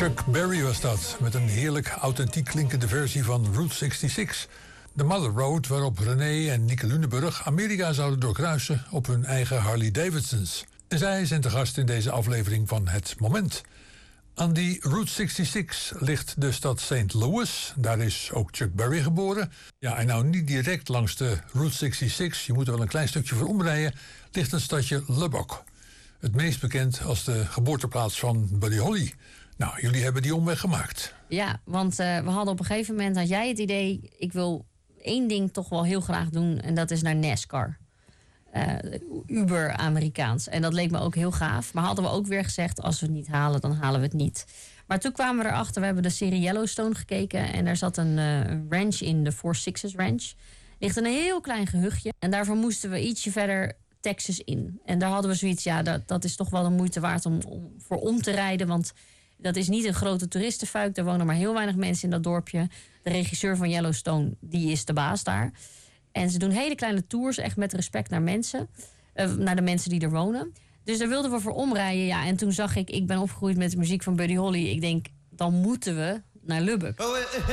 Chuck Berry was dat, met een heerlijk authentiek klinkende versie van Route 66. De Mother Road waarop René en Nieke Lunenburg Amerika zouden doorkruisen op hun eigen Harley-Davidsons. En zij zijn te gast in deze aflevering van Het Moment. Aan die Route 66 ligt de stad St. Louis. Daar is ook Chuck Berry geboren. Ja, en nou niet direct langs de Route 66, je moet er wel een klein stukje voor omrijden, ligt het stadje Lubbock. Het meest bekend als de geboorteplaats van Buddy Holly. Nou, jullie hebben die omweg gemaakt. Ja, want we hadden op een gegeven moment, had jij het idee, ik wil één ding toch wel heel graag doen, en dat is naar NASCAR. Uber-Amerikaans. En dat leek me ook heel gaaf. Maar hadden we ook weer gezegd, als we het niet halen, dan halen we het niet. Maar toen kwamen we erachter, we hebben de serie Yellowstone gekeken, en daar zat een ranch in, de Four Sixes Ranch. Ligt een heel klein gehuchtje. En daarvoor moesten we ietsje verder Texas in. En daar hadden we zoiets, ja, dat is toch wel de moeite waard om te rijden. Want dat is niet een grote toeristenfuik. Er wonen maar heel weinig mensen in dat dorpje. De regisseur van Yellowstone, die is de baas daar. En ze doen hele kleine tours, echt met respect naar mensen. Naar de mensen die er wonen. Dus daar wilden we voor omrijden. Ja, en toen zag ik ben opgegroeid met de muziek van Buddy Holly. Ik denk, dan moeten we naar Lubbock.